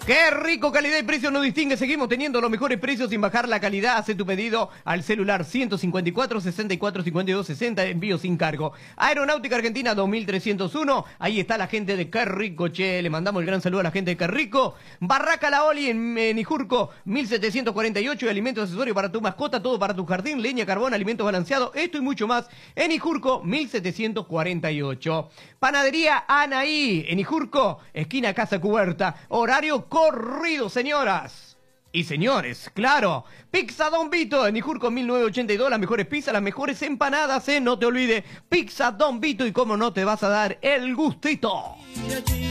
Qué rico, calidad y precio nos distingue. Seguimos teniendo los mejores precios sin bajar la calidad. Hace tu pedido al celular 154 64 52 60, envío sin cargo. Aeronáutica Argentina 2301. Ahí está la gente de Qué Rico, che. Le mandamos el gran saludo a la gente de Qué Rico. Barraca La Oli en Ijurco 1748. Alimentos accesorios para tu mascota, todo para tu jardín, leña, carbón, alimentos balanceados. Esto y mucho más en Ijurco 1748. Panadería Anaí en Ijurco, esquina Casa Cubierta. Horario corrido, señoras y señores, claro. Pizza Don Vito en Ijurco 1982, las mejores pizzas, las mejores empanadas, no te olvides. Pizza Don Vito, y cómo no te vas a dar el gustito.